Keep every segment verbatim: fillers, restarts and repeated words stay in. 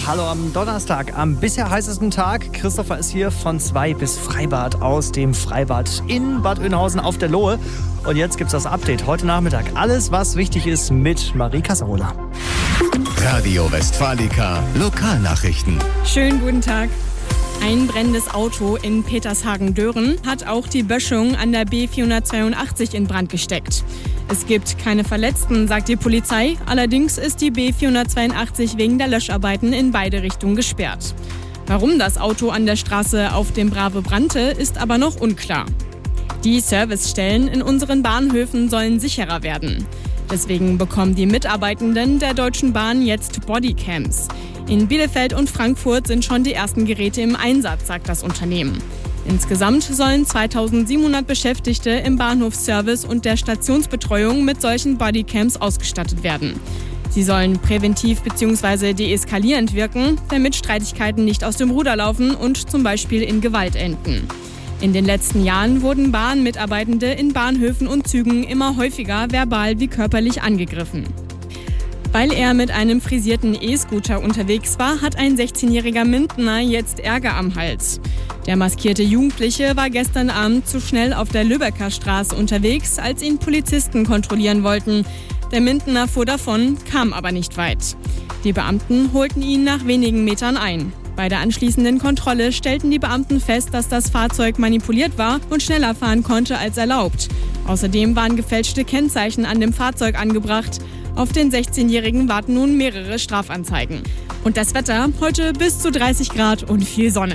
Hallo am Donnerstag, am bisher heißesten Tag. Christopher ist hier von zwei bis Freibad aus dem Freibad in Bad Oeynhausen auf der Lohe. Und jetzt gibt's das Update heute Nachmittag. Alles, was wichtig ist mit Marie Casarola. Radio Westfalica Lokalnachrichten. Schönen guten Tag. Ein brennendes Auto in Petershagen-Dören hat auch die Böschung an der B vierhundertzweiundachtzig in Brand gesteckt. Es gibt keine Verletzten, sagt die Polizei. Allerdings ist die B vierhundertzweiundachtzig wegen der Löscharbeiten in beide Richtungen gesperrt. Warum das Auto an der Straße auf dem Brave brannte, ist aber noch unklar. Die Servicestellen in unseren Bahnhöfen sollen sicherer werden. Deswegen bekommen die Mitarbeitenden der Deutschen Bahn jetzt Bodycams. In Bielefeld und Frankfurt sind schon die ersten Geräte im Einsatz, sagt das Unternehmen. Insgesamt sollen zweitausendsiebenhundert Beschäftigte im Bahnhofsservice und der Stationsbetreuung mit solchen Bodycams ausgestattet werden. Sie sollen präventiv bzw. deeskalierend wirken, damit Streitigkeiten nicht aus dem Ruder laufen und zum Beispiel in Gewalt enden. In den letzten Jahren wurden Bahnmitarbeitende in Bahnhöfen und Zügen immer häufiger verbal wie körperlich angegriffen. Weil er mit einem frisierten E-Scooter unterwegs war, hat ein sechzehnjähriger Mindener jetzt Ärger am Hals. Der maskierte Jugendliche war gestern Abend zu schnell auf der Lübecker Straße unterwegs, als ihn Polizisten kontrollieren wollten. Der Mindener fuhr davon, kam aber nicht weit. Die Beamten holten ihn nach wenigen Metern ein. Bei der anschließenden Kontrolle stellten die Beamten fest, dass das Fahrzeug manipuliert war und schneller fahren konnte als erlaubt. Außerdem waren gefälschte Kennzeichen an dem Fahrzeug angebracht. Auf den sechzehnjährigen warten nun mehrere Strafanzeigen. Und das Wetter, heute bis zu dreißig Grad und viel Sonne.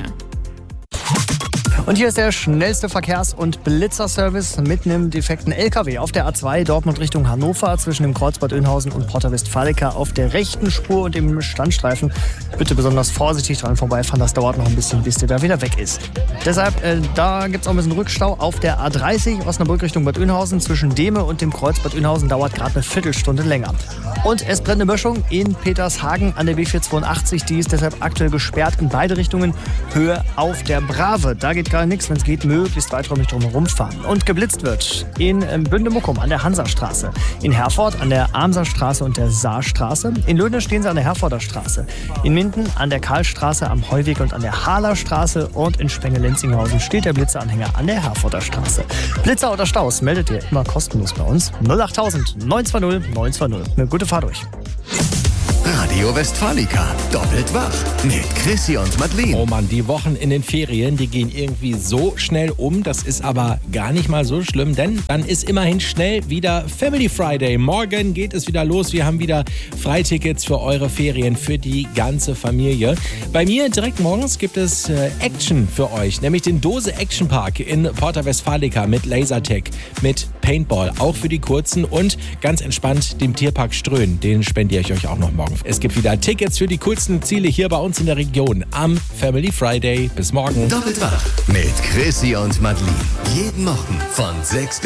Und hier ist der schnellste Verkehrs- und Blitzerservice mit einem defekten L K W auf der A zwei Dortmund Richtung Hannover zwischen dem Kreuz Bad Oeynhausen und Porta Westfalica auf der rechten Spur und dem Standstreifen. Bitte besonders vorsichtig dran vorbeifahren, das dauert noch ein bisschen, bis der da wieder weg ist. Deshalb, äh, da gibt es auch ein bisschen Rückstau auf der A dreißig Osnabrück Richtung Bad Oeynhausen zwischen Dehme und dem Kreuz Bad Oeynhausen dauert gerade eine Viertelstunde länger. Und es brennt eine Böschung in Petershagen an der B vierhundertzweiundachtzig, die ist deshalb aktuell gesperrt in beide Richtungen, Höhe auf der Brave. Da geht gar nichts, wenn es geht, möglichst weiträumig drumherum fahren. Und geblitzt wird in Bünde-Muckum an der Hansastraße, in Herford an der Amserstraße und der Saarstraße, in Löhne stehen sie an der Herforder Straße, in Minden an der Karlstraße, am Heuweg und an der Hahlerstraße und in Spenge-Lenzinghausen steht der Blitzeranhänger an der Herforder Straße. Blitzer oder Staus meldet ihr immer kostenlos bei uns. null achttausend neun zwei null neun zwei null. Eine gute Fahrt euch. Radio Westfalica doppelt wach mit Chrissy und Madeleine. Oh Mann, die Wochen in den Ferien, die gehen irgendwie so schnell um. Das ist aber gar nicht mal so schlimm, denn dann ist immerhin schnell wieder Family Friday. Morgen geht es wieder los. Wir haben wieder Freitickets für eure Ferien, für die ganze Familie. Bei mir direkt morgens gibt es äh, Action für euch, nämlich den Dose Action Park in Porta Westfalica mit Lasertag, mit Paintball, auch für die Kurzen und ganz entspannt dem Tierpark Ströhen. Den spendiere ich euch auch noch morgen. Es gibt wieder Tickets für die coolsten Ziele hier bei uns in der Region am Family Friday. Bis morgen. Doppelt wach mit Chrissy und Madeleine. Jeden Morgen von sechs bis